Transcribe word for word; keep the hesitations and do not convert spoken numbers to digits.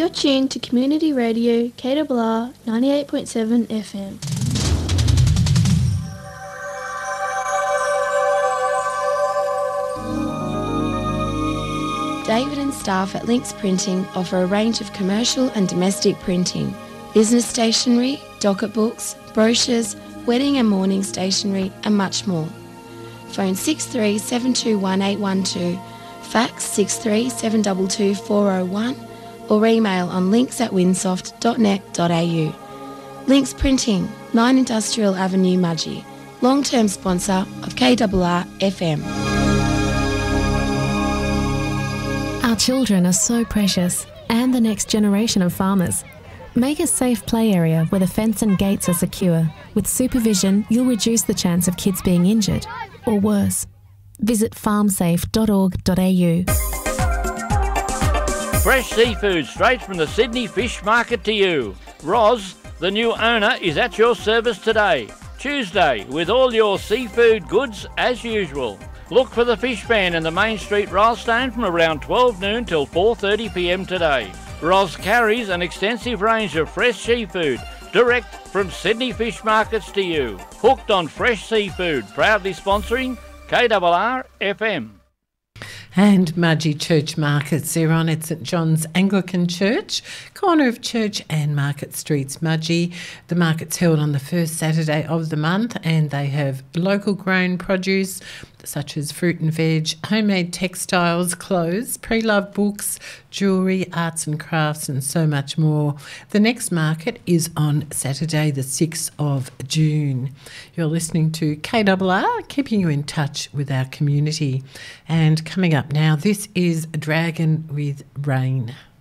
You're tuned to Community Radio K R R ninety-eight point seven F M. David and staff at Links Printing offer a range of commercial and domestic printing, business stationery, docket books, brochures, wedding and mourning stationery and much more. Phone six three seven two one eight one two, fax six three seven two two four oh one or email on links at winsoft dot net dot a u. Links Printing, nine Industrial Avenue, Mudgee, long-term sponsor of K R R F M. Our children are so precious and the next generation of farmers. Make a safe play area where the fence and gates are secure. With supervision, you'll reduce the chance of kids being injured, or worse. Visit farm safe dot org dot a u. Fresh seafood straight from the Sydney Fish Market to you. Roz, the new owner, is at your service today, Tuesday, with all your seafood goods as usual. Look for the Fish Van in the Main Street Rylstone from around twelve noon till four thirty p m today. Roz carries an extensive range of fresh seafood, direct from Sydney Fish Markets to you. Hooked on fresh seafood, proudly sponsoring K R R F M. And Mudgee Church Markets, they're on at St John's Anglican Church, corner of Church and Market Streets, Mudgee. The market's held on the first Saturday of the month and they have local grown produce such as fruit and veg, homemade textiles, clothes, pre-loved books, jewellery, arts and crafts and so much more. The next market is on Saturday the sixth of June. You're listening to K R R, keeping you in touch with our community. And coming up now, this is Dragon with Rain.